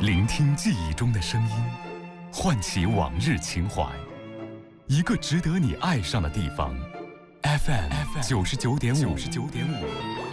聆听记忆中的声音，唤起往日情怀。一个值得你爱上的地方，FM 99.5。